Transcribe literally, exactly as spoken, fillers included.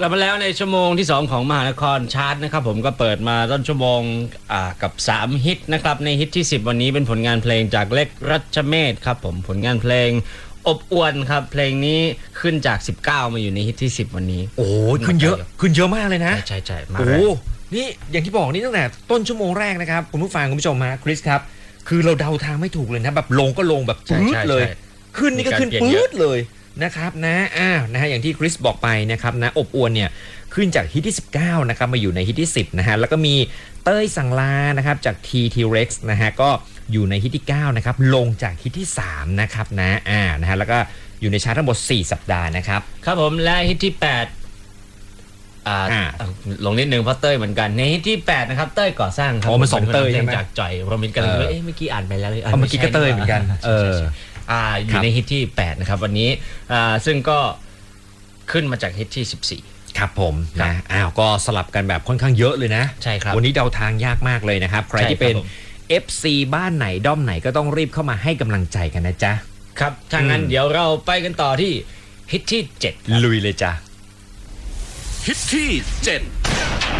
ลับมาแล้วในชั่วโมงที่สองของมหานครชาร์ตนะครับผมก็เปิดมาต้นชั่วโมงอ่ากับสามฮิตนะครับในฮิตที่สิบวันนี้เป็นผลงานเพลงจากเล็กรัชเมธครับผมผลงานเพลงอบอวลครับเพลงนี้ขึ้นจากสิบเก้ามาอยู่ในฮิตที่สิบวันนี้โอ้ขึ้นเยอะขึ้นเยอะมากเลยนะใช่ใช่มาโอ้นี่อย่างที่บอกนี่ตั้งแต่ต้นชั่วโมงแรกนะครับคุณผู้ฟังคุณผู้ชมฮะคริสครับคือเราเดาทางไม่ถูกเลยนะแบบลงก็ลงแบบปื๊ดเลยขึ้นนี่ก็ขึ้นปื๊ดเลยนะครับนะอ้าวนะฮะอย่างที่คริสบอกไปนะครับนะอบอวลเนี่ยขึ้นจากฮิตที่สิบเก้านะครับมาอยู่ในฮิตที่สิบนะฮะแล้วก็มีเต้ยสังลานะครับจาก ที ที Rex นะฮะก็อยู่ในฮิตที่เก้านะครับลงจากฮิตที่สามนะครับนะอ่านะฮะแล้วก็อยู่ในชาร์ตทั้งหมดสี่สัปดาห์นะครับครับผมและฮิตที่แปดอ่าลงนิดนึงเพราะเต้ยเหมือนกันในฮิตที่แปดนะครับเต้ยก่อสร้างครับอ๋อมันสองเต้ยใช่ไหมจากจ่อยโรมินกันเลยเอ๊ะเมื่อกี้อ่านไปแล้วเลยเมื่อกี้ก็เต้ยเหมือนกันเอออ่าอยู่ในฮิตที่แปดนะครับวันนี้อ่าซึ่งก็ขึ้นมาจากฮิตที่สิบสี่ครับผมนะอ้าวก็สลับกันแบบค่อนข้างเยอะเลยนะใช่ครับวันนี้เดาทางยากมากเลยนะครับใครที่เป็น เอฟ ซี บ้านไหนด้อมไหนก็ต้องรีบเข้ามาให้กำลังใจกันนะจ๊ะครับถ้างั้นเดี๋ยวเราไปกันต่อที่ฮิตที่เจ็ดลุยเลยจ้ะฮิตที่เจ็ด